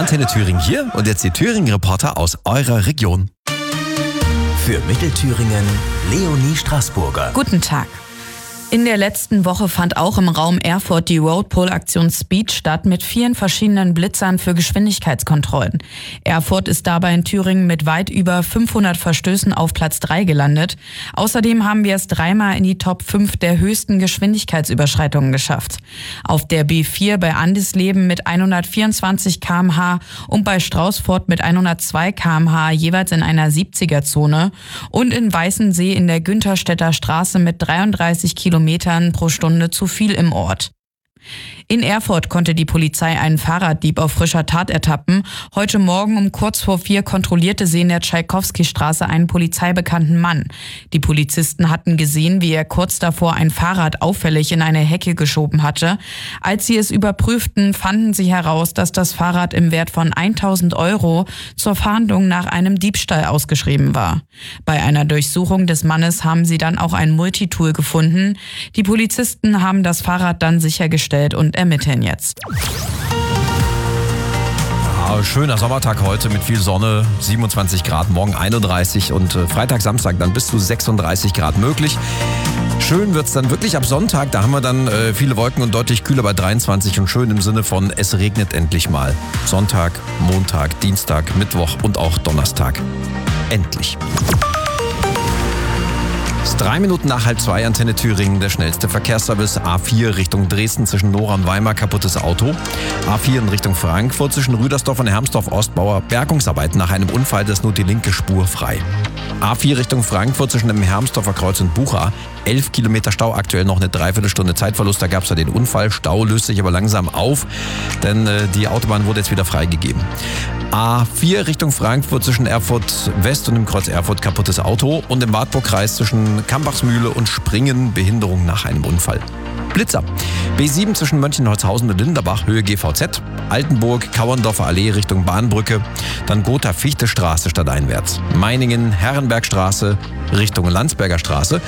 Antenne Thüringen hier und jetzt die Thüringen-Reporter aus eurer Region. Für Mittelthüringen Leonie Straßburger. Guten Tag. In der letzten Woche fand auch im Raum Erfurt die Roadpol-Aktion Speed statt mit 4 verschiedenen Blitzern für Geschwindigkeitskontrollen. Erfurt ist dabei in Thüringen mit weit über 500 Verstößen auf Platz 3 gelandet. Außerdem haben wir es 3-mal in die Top 5 der höchsten Geschwindigkeitsüberschreitungen geschafft. Auf der B4 bei Andisleben mit 124 km/h und bei Straußfurt mit 102 km/h jeweils in einer 70er-Zone und in Weißensee in der Güntherstädter Straße mit 33 Kilometern pro Stunde zu viel im Ort. In Erfurt konnte die Polizei einen Fahrraddieb auf frischer Tat ertappen. Heute Morgen um kurz vor 4 kontrollierte sie in der Tschaikowski-Straße einen polizeibekannten Mann. Die Polizisten hatten gesehen, wie er kurz davor ein Fahrrad auffällig in eine Hecke geschoben hatte. Als sie es überprüften, fanden sie heraus, dass das Fahrrad im Wert von 1.000 € zur Fahndung nach einem Diebstahl ausgeschrieben war. Bei einer Durchsuchung des Mannes haben sie dann auch ein Multitool gefunden. Die Polizisten haben das Fahrrad dann sichergestellt und ermitteln jetzt. Ja, schöner Sommertag heute mit viel Sonne, 27 Grad, morgen 31 und Freitag, Samstag dann bis zu 36 Grad möglich. Schön wird's dann wirklich ab Sonntag, da haben wir dann viele Wolken und deutlich kühler bei 23 und schön im Sinne von es regnet endlich mal. Sonntag, Montag, Dienstag, Mittwoch und auch Donnerstag. Endlich. Es ist 3 Minuten nach 1:30, Antenne Thüringen, der schnellste Verkehrsservice. A4 Richtung Dresden zwischen Nora und Weimar, kaputtes Auto. A4 in Richtung Frankfurt zwischen Rüdersdorf und Hermsdorf-Ostbauer, Bergungsarbeiten nach einem Unfall, das nur die linke Spur frei. A4 Richtung Frankfurt zwischen dem Hermsdorfer Kreuz und Bucha, 11 Kilometer Stau, aktuell noch eine Dreiviertelstunde Zeitverlust. Da gab es ja den Unfall, Stau löst sich aber langsam auf, denn die Autobahn wurde jetzt wieder freigegeben. A4 Richtung Frankfurt zwischen Erfurt West und dem Kreuz Erfurt, kaputtes Auto. Und im Wartburgkreis zwischen Kambachsmühle und Springen, Behinderung nach einem Unfall. Blitzer. B7 zwischen Mönchenholzhausen und Linderbach, Höhe GVZ. Altenburg, Kauerndorfer Allee Richtung Bahnbrücke. Dann Gotha-Fichte-Straße stadteinwärts. Meiningen, Herrenbergstraße Richtung Landsberger Straße.